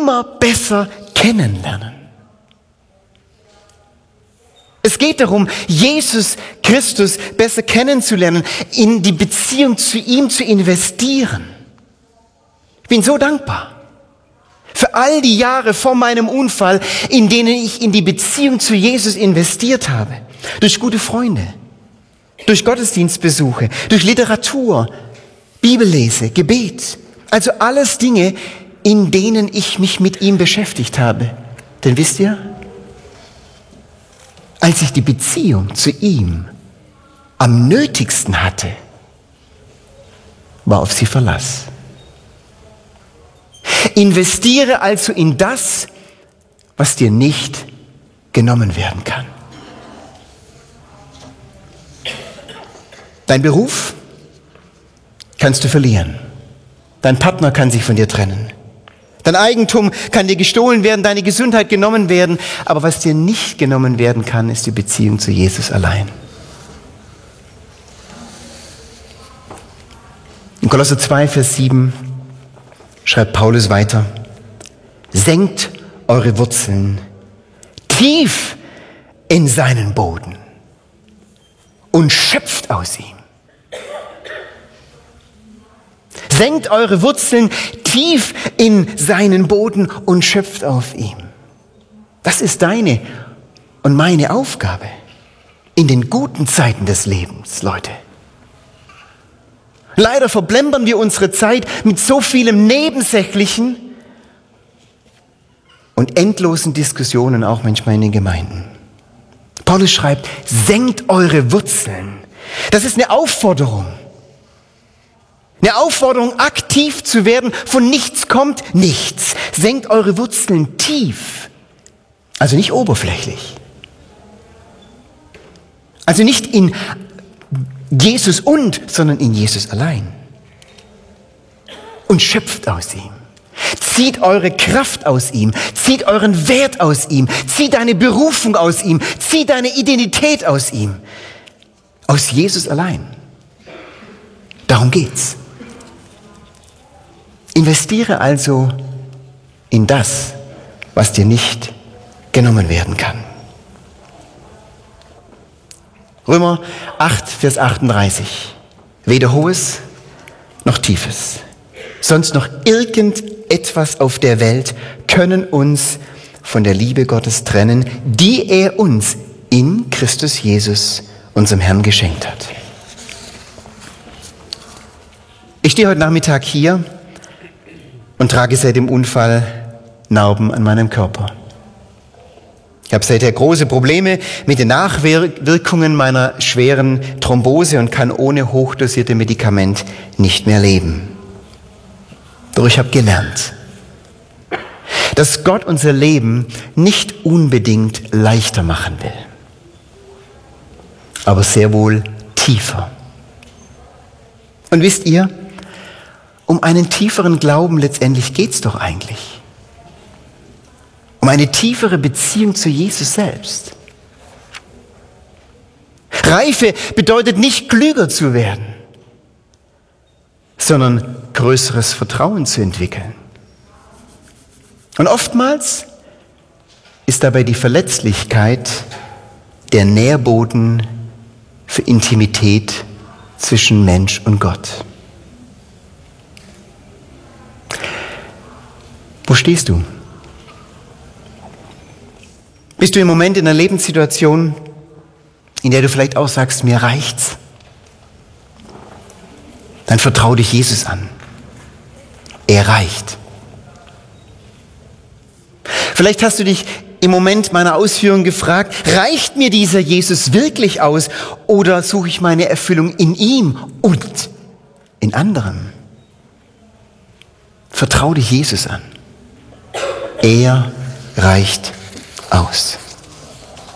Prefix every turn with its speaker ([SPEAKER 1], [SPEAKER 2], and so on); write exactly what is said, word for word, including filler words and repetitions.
[SPEAKER 1] immer besser kennenlernen. Es geht darum, Jesus Christus besser kennenzulernen, in die Beziehung zu ihm zu investieren. Ich bin so dankbar für all die Jahre vor meinem Unfall, in denen ich in die Beziehung zu Jesus investiert habe. Durch gute Freunde, durch Gottesdienstbesuche, durch Literatur, Bibellese, Gebet. Also alles Dinge, in denen ich mich mit ihm beschäftigt habe. Denn wisst ihr, als ich die Beziehung zu ihm am nötigsten hatte, war auf sie Verlass. Investiere also in das, was dir nicht genommen werden kann. Dein Beruf kannst du verlieren. Dein Partner kann sich von dir trennen. Dein Eigentum kann dir gestohlen werden, deine Gesundheit genommen werden. Aber was dir nicht genommen werden kann, ist die Beziehung zu Jesus allein. In Kolosser zwei, Vers sieben schreibt Paulus weiter: Senkt eure Wurzeln tief in seinen Boden und schöpft aus ihm. Senkt eure Wurzeln tief in seinen Boden und schöpft auf ihm. Das ist deine und meine Aufgabe in den guten Zeiten des Lebens, Leute. Leider verplempern wir unsere Zeit mit so vielem Nebensächlichen und endlosen Diskussionen, auch manchmal in den Gemeinden. Paulus schreibt, senkt eure Wurzeln. Das ist eine Aufforderung. Eine Aufforderung, aktiv zu werden. Von nichts kommt nichts. Senkt eure Wurzeln tief. Also nicht oberflächlich. Also nicht in Jesus und, sondern in Jesus allein. Und schöpft aus ihm. Zieht eure Kraft aus ihm. Zieht euren Wert aus ihm. Zieht deine Berufung aus ihm. Zieht deine Identität aus ihm. Aus Jesus allein. Darum geht's. Investiere also in das, was dir nicht genommen werden kann. Römer acht, Vers achtunddreißig. Weder Hohes noch Tiefes, sonst noch irgendetwas auf der Welt können uns von der Liebe Gottes trennen, die er uns in Christus Jesus, unserem Herrn, geschenkt hat. Ich stehe heute Nachmittag hier und trage seit dem Unfall Narben an meinem Körper. Ich habe seither große Probleme mit den Nachwirkungen meiner schweren Thrombose und kann ohne hochdosierte Medikament nicht mehr leben. Doch ich habe gelernt, dass Gott unser Leben nicht unbedingt leichter machen will, aber sehr wohl tiefer. Und wisst ihr, um einen tieferen Glauben letztendlich geht's doch eigentlich. Um eine tiefere Beziehung zu Jesus selbst. Reife bedeutet nicht klüger zu werden, sondern größeres Vertrauen zu entwickeln. Und oftmals ist dabei die Verletzlichkeit der Nährboden für Intimität zwischen Mensch und Gott. Wo stehst du? Bist du im Moment in einer Lebenssituation, in der du vielleicht auch sagst, mir reicht's? Dann vertrau dich Jesus an. Er reicht. Vielleicht hast du dich im Moment meiner Ausführung gefragt, reicht mir dieser Jesus wirklich aus oder suche ich meine Erfüllung in ihm und in anderem? Vertrau dich Jesus an. Er reicht aus.